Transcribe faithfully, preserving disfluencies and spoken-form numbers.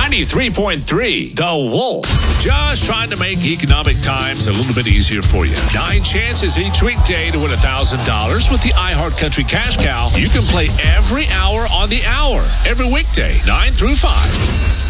ninety-three point three, The Wolf. Just trying to make economic times a little bit easier for you. Nine chances each weekday to win one thousand dollars with the iHeartCountry Cash Cow. You can play every hour on the hour, every weekday, nine through five.